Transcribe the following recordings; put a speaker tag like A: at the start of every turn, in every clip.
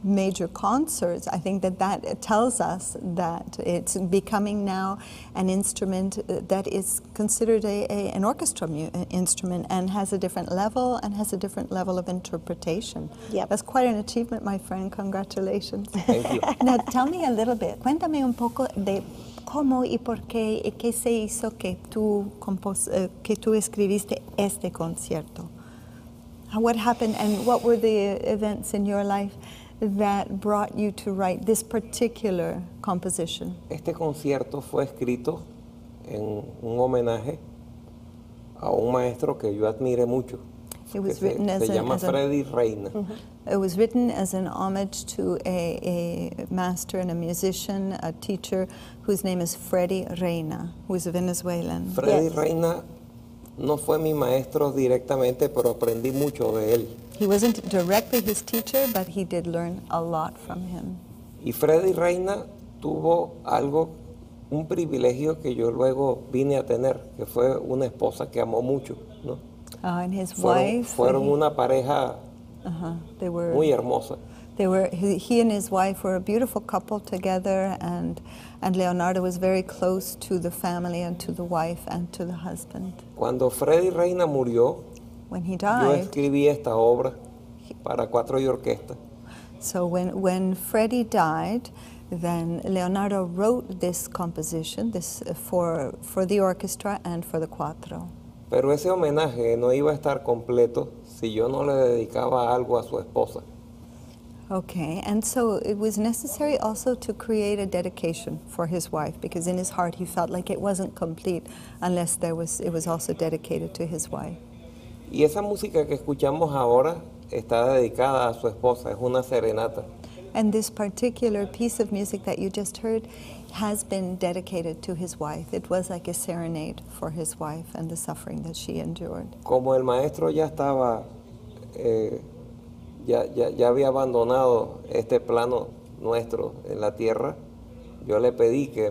A: major concerts, I think that tells us that it's becoming now an instrument that is considered an orchestra instrument and has a different level of interpretation.
B: Yep.
A: That's quite an achievement, my friend. Congratulations.
C: Thank you.
A: Now, tell me a little bit. Cuéntame un poco de cómo y por qué, qué se hizo que tú escribiste este concierto. What happened and what were the events in your life that brought you to write this particular composition?
C: Este concierto fue escrito en un homenaje a un maestro que yo admiré mucho.
A: It was
C: Se
A: written
C: llama Freddy Reina.
A: It was written as an homage to a master and a musician, a teacher whose name is Freddy Reina, who is a Venezuelan.
C: Freddy Reina no fue mi maestro directamente, pero aprendí mucho de él.
A: He wasn't directly his teacher, but he did learn a lot from him.
C: Y Freddy Reina tuvo algo, un privilegio que yo luego vine a tener, que fue una esposa que amó mucho, ¿no?
A: And his wife.
C: Fueron una pareja
A: they were,
C: muy hermosa.
A: He and his wife were a beautiful couple together, and Leonardo was very close to the family and to the wife and to the husband.
C: Cuando Freddy Reina murió,
A: when he
C: yo
A: died,
C: escribí esta obra para cuatro y orquesta.
A: So when Freddie died, then Leonardo wrote this composition, this for the orchestra and for the cuatro.
C: Pero ese homenaje no iba a estar completo si yo no le dedicaba algo a su esposa.
A: Okay, and so it was necessary also to create a dedication for his wife, because in his heart he felt like it wasn't complete unless it was also dedicated to his wife.
C: Y esa música que escuchamos ahora está dedicada a su esposa, es una serenata.
A: And this particular piece of music that you just heard has been dedicated to his wife. It was like a serenade for his wife and the suffering that she endured.
C: Como el maestro ya estaba, ya había abandonado este plano nuestro en la tierra, yo le pedí que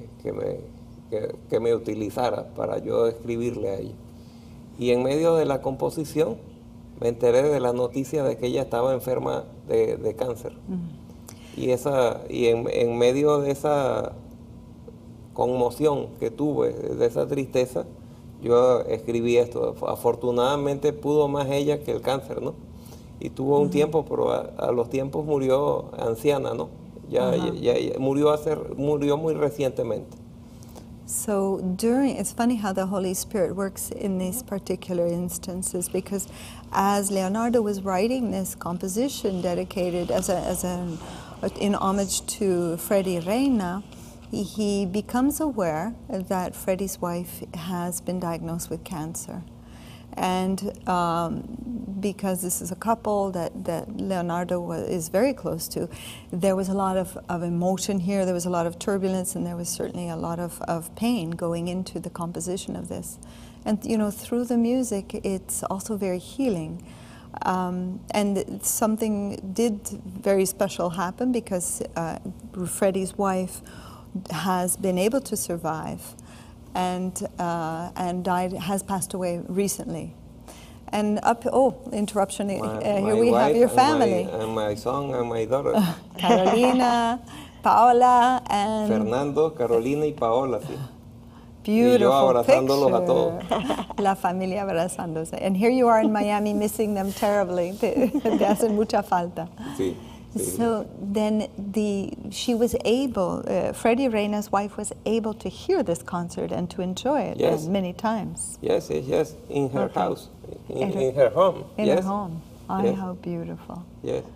C: me utilizara para yo escribirle a ella. Y en medio de la composición me enteré de la noticia de que ella estaba enferma de cáncer. Y en medio de esa conmoción que tuve, de esa tristeza, yo escribí esto. Afortunadamente pudo más ella que el cáncer, ¿no? Y tuvo un tiempo, pero a los tiempos murió anciana, ¿no? Ya murió muy recientemente.
A: So it's funny how the Holy Spirit works in these particular instances, because as Leonardo was writing this composition dedicated in homage to Freddy Reina, he becomes aware that Freddy's wife has been diagnosed with cancer. And because this is a couple that Leonardo is very close to, there was a lot of emotion here, there was a lot of turbulence, and there was certainly a lot of pain going into the composition of this. And you know, through the music, it's also very healing. And something did very special happen, because Freddie's wife has been able to survive and has passed away recently. And interruption, here we have your family.
C: And my son and my daughter.
A: Carolina, Paola, and...
C: Fernando, Carolina y Paola, sí.
A: Beautiful
C: y yo abrazándolos
A: picture.
C: A todos.
A: La familia abrazándose. And here you are in Miami missing them terribly. Te hacen mucha falta.
C: Sí.
A: So then she was able, Freddy Reina's wife was able to hear this concert and to enjoy it many times.
C: Yes, in her house, in her home.
A: In her home. Yes. How beautiful.
C: Yes.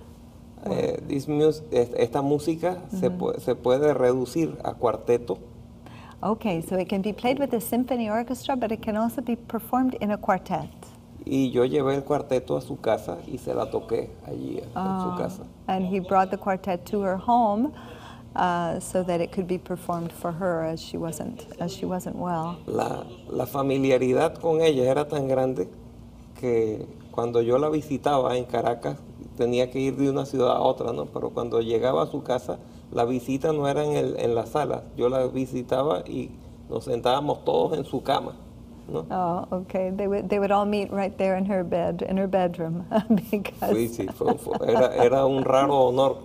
C: Esta música se puede reducir a cuarteto.
A: Okay, so it can be played with a symphony orchestra, but it can also be performed in a quartet.
C: Y yo llevé el cuarteto a su casa y se la toqué allí en su casa.
A: And he brought the quartet to her home so that it could be performed for her as she wasn't well.
C: La familiaridad con ella era tan grande que cuando yo la visitaba en Caracas tenía que ir de una ciudad a otra, ¿no? Pero cuando llegaba a su casa, la visita no era en la sala. Yo la visitaba y nos sentábamos todos en su cama. ¿No?
A: Oh, okay. They would all meet right there in her bedroom, because
C: sí, era un raro honor